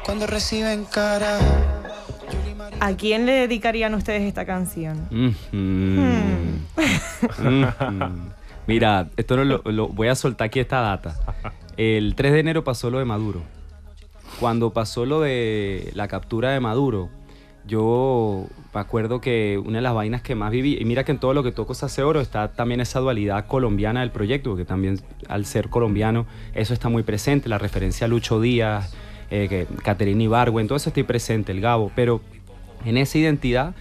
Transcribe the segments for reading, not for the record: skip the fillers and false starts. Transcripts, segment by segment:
cuando reciben cara. ¿A quién le dedicarían ustedes esta canción? Mira, esto lo voy a soltar aquí esta data. El 3 de enero pasó lo de Maduro. Cuando pasó lo de la captura de Maduro, yo me acuerdo que una de las vainas que más viví, y mira que en todo lo que toco se hace oro, está también esa dualidad colombiana del proyecto, porque también al ser colombiano eso está muy presente, la referencia a Lucho Díaz, Caterina Ibargüen, todo eso está presente, el Gabo, pero en esa identidad,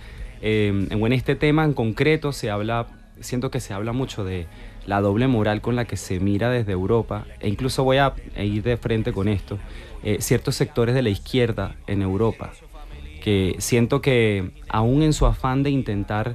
en este tema en concreto siento que se habla mucho de la doble moral con la que se mira desde Europa, e incluso voy a ir de frente con esto, ciertos sectores de la izquierda en Europa, que siento que aún en su afán de intentar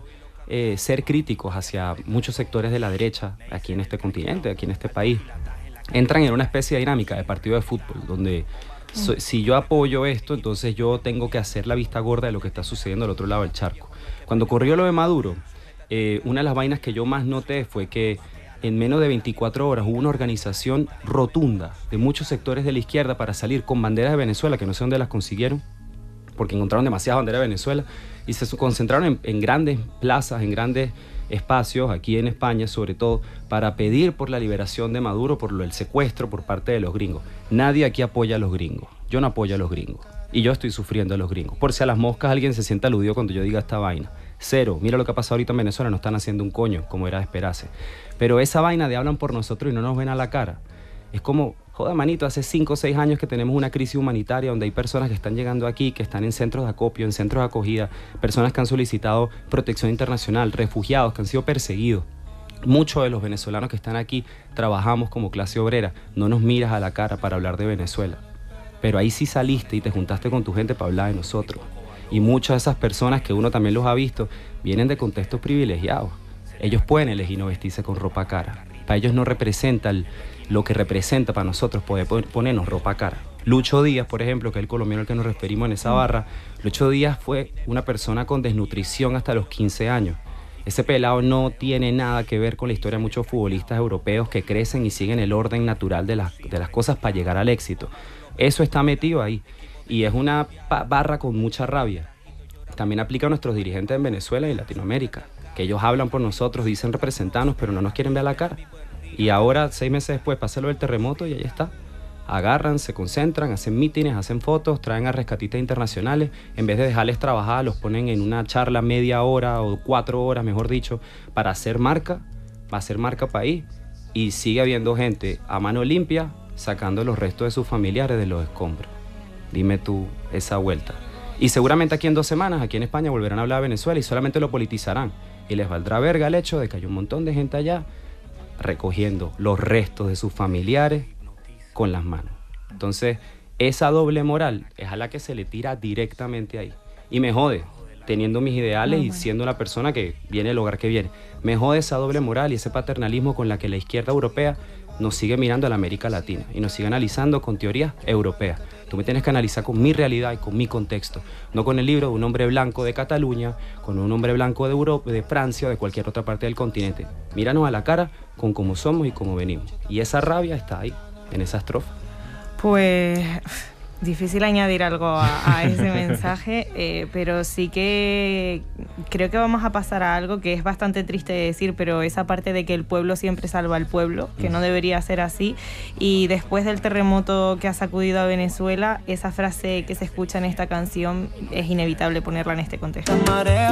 ser críticos hacia muchos sectores de la derecha, aquí en este continente, aquí en este país, entran en una especie de dinámica de partido de fútbol, donde si yo apoyo esto, entonces yo tengo que hacer la vista gorda de lo que está sucediendo al otro lado del charco. Cuando ocurrió lo de Maduro, una de las vainas que yo más noté fue que en menos de 24 horas hubo una organización rotunda de muchos sectores de la izquierda para salir con banderas de Venezuela, que no sé dónde las consiguieron, porque encontraron demasiadas banderas de Venezuela, y se concentraron en grandes plazas, en grandes espacios, aquí en España sobre todo, para pedir por la liberación de Maduro, por el secuestro por parte de los gringos. Nadie aquí apoya a los gringos. Yo no apoyo a los gringos. Y yo estoy sufriendo a los gringos. Por si a las moscas alguien se siente aludido cuando yo diga esta vaina. Cero. Mira lo que ha pasado ahorita en Venezuela, no están haciendo un coño, como era de esperarse. Pero esa vaina de hablan por nosotros y no nos ven a la cara, es como, joder, manito, hace 5 o 6 años que tenemos una crisis humanitaria donde hay personas que están llegando aquí, que están en centros de acopio, en centros de acogida, personas que han solicitado protección internacional, refugiados que han sido perseguidos. Muchos de los venezolanos que están aquí trabajamos como clase obrera. No nos miras a la cara para hablar de Venezuela. Pero ahí sí saliste y te juntaste con tu gente para hablar de nosotros. Y muchas de esas personas que uno también los ha visto vienen de contextos privilegiados. Ellos pueden elegir no vestirse con ropa cara. Para ellos no representa lo que representa para nosotros poder ponernos ropa cara. Lucho Díaz, por ejemplo, que es el colombiano al que nos referimos en esa barra, Lucho Díaz fue una persona con desnutrición hasta los 15 años. Ese pelado no tiene nada que ver con la historia de muchos futbolistas europeos que crecen y siguen el orden natural de las cosas para llegar al éxito. Eso está metido ahí y es una barra con mucha rabia. También aplica a nuestros dirigentes en Venezuela y Latinoamérica, que ellos hablan por nosotros, dicen representarnos, pero no nos quieren ver a la cara. Y ahora, 6 meses después, pasa lo del terremoto y ahí está. Agarran, se concentran, hacen mítines, hacen fotos, traen a rescatistas internacionales. En vez de dejarles trabajar, los ponen en una charla media hora o 4 horas, mejor dicho, para hacer marca, país. Y sigue habiendo gente a mano limpia sacando los restos de sus familiares de los escombros. Dime tú esa vuelta. Y seguramente aquí en 2 semanas, aquí en España, volverán a hablar de Venezuela y solamente lo politizarán. Y les valdrá verga el hecho de que hay un montón de gente allá recogiendo los restos de sus familiares con las manos. Entonces, esa doble moral es a la que se le tira directamente ahí. Y me jode, teniendo mis ideales y siendo la persona que viene del hogar que viene. Me jode esa doble moral y ese paternalismo con la que la izquierda europea nos sigue mirando a la América Latina y nos sigue analizando con teorías europeas. Tú me tienes que analizar con mi realidad y con mi contexto, no con el libro de un hombre blanco de Cataluña, con un hombre blanco de Europa, de Francia o de cualquier otra parte del continente. Míranos a la cara con cómo somos y cómo venimos. Y esa rabia está ahí, en esa estrofa. Pues difícil añadir algo a ese mensaje, pero sí que creo que vamos a pasar a algo que es bastante triste de decir, pero esa parte de que el pueblo siempre salva al pueblo, que no debería ser así. Y después del terremoto que ha sacudido a Venezuela, esa frase que se escucha en esta canción es inevitable ponerla en este contexto.